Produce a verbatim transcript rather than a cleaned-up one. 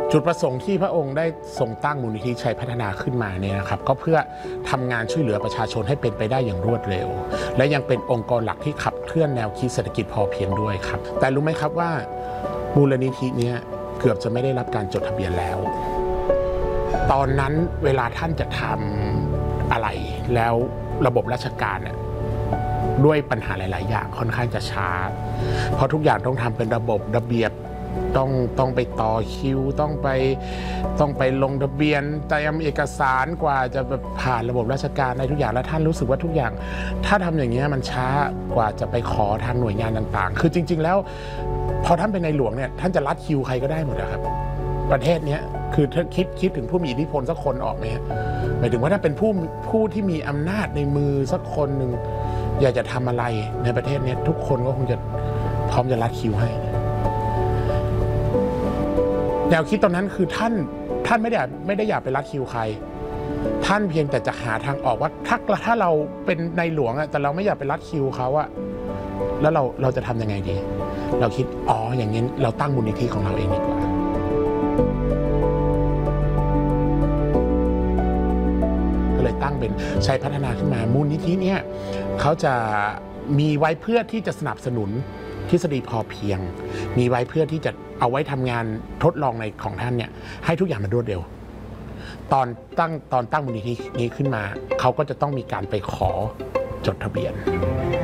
จุดประสงค์ที่พระองค์ได้ทรงตั้งมูลนิธิชัยพัฒนาขึ้นมาเนี่ยนะครับก็เพื่อทำงานช่วยเหลือประชาชนให้เป็นไปได้อย่างรวดเร็วและยังเป็นองค์กรหลักที่ขับเคลื่อนแนวคิดเศรษฐกิจพอเพียงด้วยครับแต่รู้ไหมครับว่ามูลนิธินี้เกือบจะไม่ได้รับการจดทะเบียนแล้วตอนนั้นเวลาท่านจะทำอะไรแล้วระบบราชการเนี่ยด้วยปัญหาหลายๆอย่างค่อนข้างจะช้าเพราะทุกอย่างต้องทำเป็นระบบระเบียบต้องต้องไปต่อคิวต้องไปต้องไปลงทะเบียนเตรียมเอกสารกว่าจะผ่านระบบราชการในทุกอย่างแล้วท่านรู้สึกว่าทุกอย่างถ้าทำอย่างนี้มันช้ากว่าจะไปขอทางหน่วยงานต่างๆคือจริงๆแล้วพอท่านเป็นในหลวงเนี่ยท่านจะรัดคิวใครก็ได้หมดนะครับประเทศนี้คือถ้าคิดคิดถึงผู้มีอิทธิพลสักคนออกไหมฮะหมายถึงว่าถ้าเป็นผู้ผู้ที่มีอำนาจในมือสักคนหนึ่งอยากจะทำอะไรในประเทศนี้ทุกคนก็คงจะพร้อมจะรัดคิวให้แนวคิดตอนนั้นคือท่านท่านไม่ได้ไม่ได้อยากไปรัดคิวใครท่านเพียงแต่จะหาทางออกว่าถ้าถ้าเราเป็นในหลวงอะแต่เราไม่อยากไปรัดคิวเขาอะแล้วเราเราจะทำยังไงดีเราคิดอ๋ออย่างนี้เราตั้งมูลนิธิของเราเองดีกว่าก็เลยตั้งเป็นชัยพัฒนาขึ้นมามูลนิธิเนี้ยเขาจะมีไว้เพื่อที่จะสนับสนุนทฤษฎีพอเพียงมีไว้เพื่อที่จะเอาไว้ทำงานทดลองในของท่านเนี่ยให้ทุกอย่างมันรวดเร็วตอนตั้งตอนตั้งมูลนิธินี้ขึ้นมาเขาก็จะต้องมีการไปขอจดทะเบียน